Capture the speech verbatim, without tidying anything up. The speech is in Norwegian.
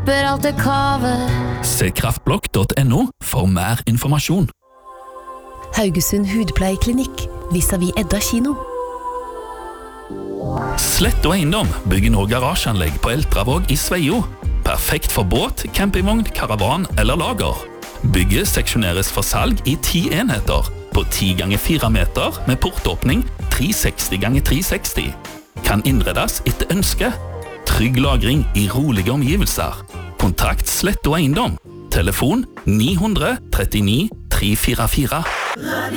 slipper alt det kavet. Se kraftblokk punktum no for mer informasjon. Haugesund Hudpleieklinikk, vis-à-vis Edda kino. Slett og eiendom bygger nå garasjeanlegg på Eltravåg i Sveio. Perfekt for båt, campingvogn, karavan eller lager. Bygget seksjoneres for salg i ti enheter, på ti ganger fire meter med portåpning tre seksti ganger tre seksti. Kan innredes etter ønske. Trygg lagring i rolige omgivelser. Kontakt Slett og eiendom. Telefon ni hundre trettini tre fire fire.